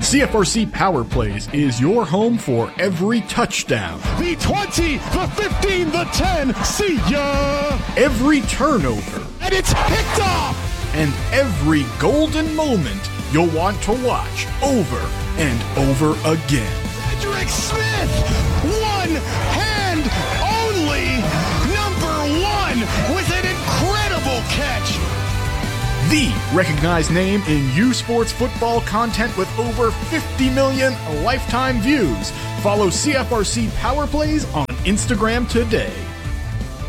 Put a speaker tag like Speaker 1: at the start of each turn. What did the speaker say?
Speaker 1: CFRC Power Plays is your home for every touchdown.
Speaker 2: The 20, the 15, the 10, see ya!
Speaker 1: Every turnover.
Speaker 2: And it's picked off!
Speaker 1: And every golden moment you'll want to watch over and over again.
Speaker 2: Frederick Smith, one hand only, number one with an incredible catch.
Speaker 1: The recognized name in U Sports football content with over 50 million lifetime views. Follow CFRC Power Plays on Instagram today.